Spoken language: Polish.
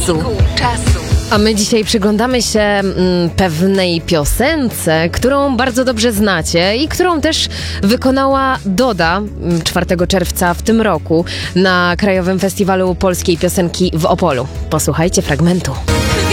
A my dzisiaj przyglądamy się pewnej piosence, którą bardzo dobrze znacie i którą też wykonała Doda 4 czerwca w tym roku na Krajowym Festiwalu Polskiej Piosenki w Opolu. Posłuchajcie fragmentu.